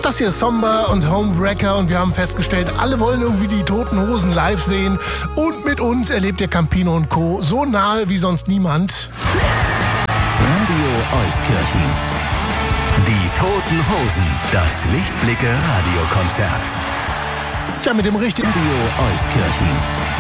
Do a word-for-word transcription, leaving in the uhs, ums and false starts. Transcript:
Das hier ist Somber und Homewrecker und wir haben festgestellt, alle wollen irgendwie die Toten Hosen live sehen und mit uns erlebt ihr Campino und Co. so nahe wie sonst niemand. Radio Euskirchen. Die Toten Hosen. Das Lichtblicke Radiokonzert. Tja, mit dem richtigen Radio Euskirchen.